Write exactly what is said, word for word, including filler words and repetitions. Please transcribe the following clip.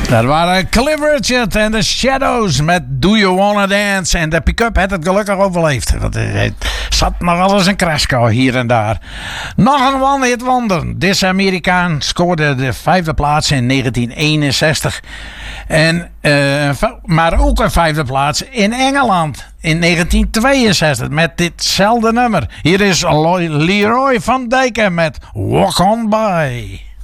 Dat waren Cliff Richard en The Shadows met Do You Wanna Dance. En de pick-up had het gelukkig overleefd. Want er zat nog wel eens een crashcore hier en daar. Nog een one-hit wonder. Deze Amerikaan scoorde de vijfde plaats in negentien eenenzestig. En, uh, maar ook een vijfde plaats in Engeland in negentien tweeënzestig met ditzelfde nummer. Hier is Leroy van Dijken met Walk On By.